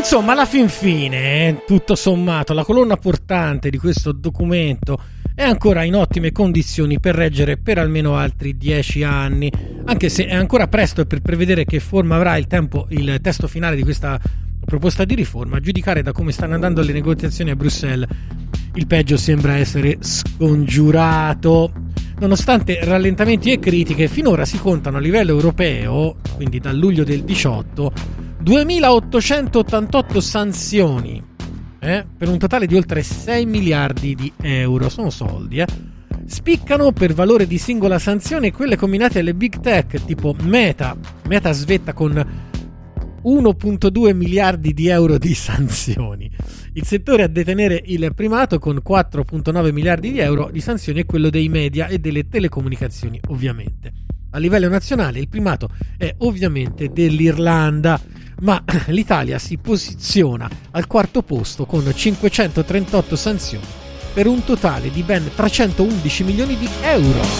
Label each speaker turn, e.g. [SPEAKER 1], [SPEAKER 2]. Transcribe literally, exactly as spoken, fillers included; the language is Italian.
[SPEAKER 1] Insomma, alla fin fine, eh, tutto sommato, la colonna portante di questo documento è ancora in ottime condizioni per reggere per almeno altri dieci anni, anche se è ancora presto per prevedere che forma avrà il, tempo, il testo finale di questa proposta di riforma. A giudicare da come stanno andando le negoziazioni a Bruxelles, il peggio sembra essere scongiurato. Nonostante rallentamenti e critiche, finora si contano a livello europeo, quindi dal luglio del diciotto, duemilaottocentottantotto sanzioni, eh, per un totale di oltre sei miliardi di euro. Sono soldi, eh. Spiccano per valore di singola sanzione quelle combinate alle big tech tipo Meta. Meta svetta con uno virgola due miliardi di euro di sanzioni. Il settore a detenere il primato con quattro virgola nove miliardi di euro di sanzioni è quello dei media e delle telecomunicazioni, ovviamente. A livello nazionale il primato è ovviamente dell'Irlanda, ma l'Italia si posiziona al quarto posto con cinquecentotrentotto sanzioni per un totale di ben trecentoundici milioni di euro.